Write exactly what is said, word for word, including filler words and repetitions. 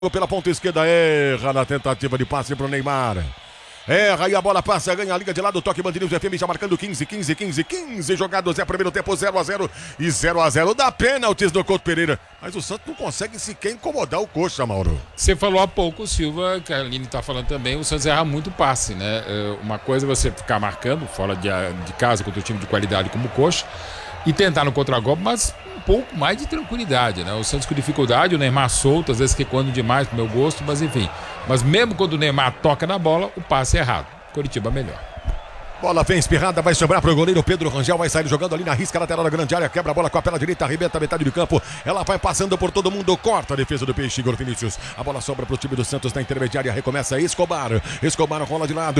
Pela ponta esquerda, erra na tentativa de passe pro Neymar. Erra e a bola passa, ganha a liga de lado, toque Bandeirinhos F M já marcando quinze, quinze, quinze, quinze jogados, é primeiro tempo zero a zero e zero a zero dá pênaltis no Couto Pereira. Mas o Santos não consegue sequer incomodar o Coxa, Mauro. Você falou há pouco, Silva, que a Aline tá falando também, o Santos erra muito passe, né? Uma coisa é você ficar marcando fora de, de casa contra um time de qualidade como o Coxa e tentar no contragolpe, mas um pouco mais de tranquilidade, né? O Santos com dificuldade, o Neymar solto, às vezes recuando demais pro meu gosto, mas enfim. Mas mesmo quando o Neymar toca na bola, o passe é errado. Curitiba melhor. Bola vem espirrada, vai sobrar pro goleiro Pedro Rangel, vai sair jogando ali na risca lateral da grande área, quebra a bola com a perna direita, arrebenta a metade do campo, ela vai passando por todo mundo, corta a defesa do Peixe, Igor Vinícius. A bola sobra pro time do Santos na intermediária, recomeça Escobar, Escobar rola de lado.